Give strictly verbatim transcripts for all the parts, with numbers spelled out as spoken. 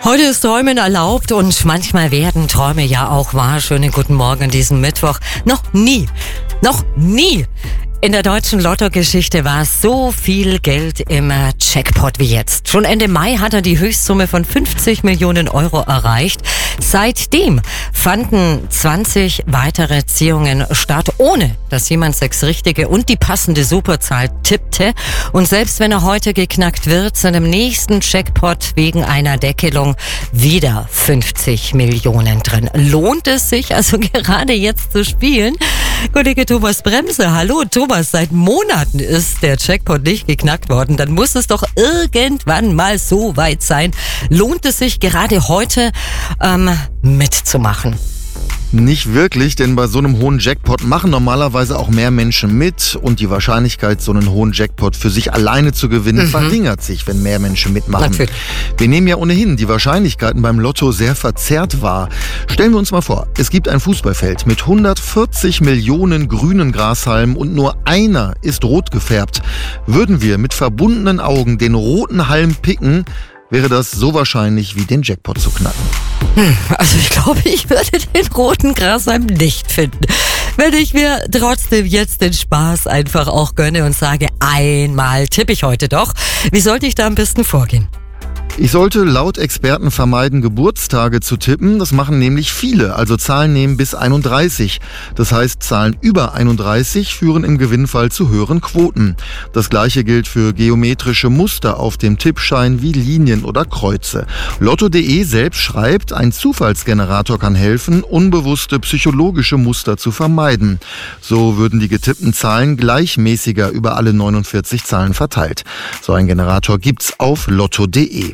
Heute ist Träumen erlaubt und manchmal werden Träume ja auch wahr. Schönen guten Morgen an diesem Mittwoch. Noch nie, noch nie in der deutschen Lottogeschichte war so viel Geld im Jackpot wie jetzt. Schon Ende Mai hat er die Höchstsumme von fünfzig Millionen Euro erreicht. Seitdem fanden zwanzig weitere Ziehungen statt, ohne dass jemand sechs richtige und die passende Superzahl tippte. Und selbst wenn er heute geknackt wird, sind im nächsten Jackpot wegen einer Deckelung wieder fünfzig Millionen drin. Lohnt es sich also gerade jetzt zu spielen? Kollege Thomas Bremse, hallo Thomas, seit Monaten ist der Jackpot nicht geknackt worden. Dann muss es doch irgendwann mal so weit sein. Lohnt es sich gerade heute ähm, mitzumachen? Nicht wirklich, denn bei so einem hohen Jackpot machen normalerweise auch mehr Menschen mit und die Wahrscheinlichkeit, so einen hohen Jackpot für sich alleine zu gewinnen, mhm. verringert sich, wenn mehr Menschen mitmachen. Natürlich. Wir nehmen ja ohnehin die Wahrscheinlichkeiten beim Lotto sehr verzerrt wahr. Stellen wir uns mal vor, es gibt ein Fußballfeld mit hundertvierzig Millionen grünen Grashalmen und nur einer ist rot gefärbt. Würden wir mit verbundenen Augen den roten Halm picken, wäre das so wahrscheinlich wie den Jackpot zu knacken. Hm, also ich glaube, ich würde den roten Grashalm nicht finden. Wenn ich mir trotzdem jetzt den Spaß einfach auch gönne und sage, einmal tippe ich heute doch. Wie sollte ich da am besten vorgehen? Ich sollte laut Experten vermeiden, Geburtstage zu tippen. Das machen nämlich viele, also Zahlen nehmen bis einunddreißig. Das heißt, Zahlen über einunddreißig führen im Gewinnfall zu höheren Quoten. Das gleiche gilt für geometrische Muster auf dem Tippschein wie Linien oder Kreuze. Lotto punkt de selbst schreibt, ein Zufallsgenerator kann helfen, unbewusste psychologische Muster zu vermeiden. So würden die getippten Zahlen gleichmäßiger über alle neunundvierzig Zahlen verteilt. So ein Generator gibt's auf Lotto punkt de.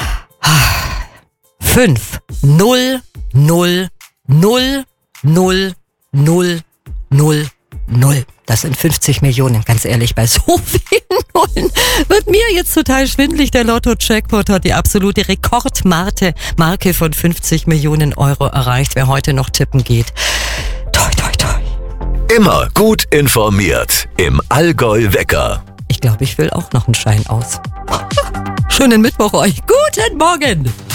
Fünf, null, null, null, null, null, null, null. Das sind fünfzig Millionen, ganz ehrlich, bei so vielen Nullen wird mir jetzt total schwindelig. Der Lotto-Jackpot hat die absolute Rekordmarke Marke von fünfzig Millionen Euro erreicht, wer heute noch tippen geht. Toi, toi, toi. Immer gut informiert im Allgäu-Wecker. Ich glaube, ich will auch noch einen Schein aus. Schönen Mittwoch euch. Guten Morgen!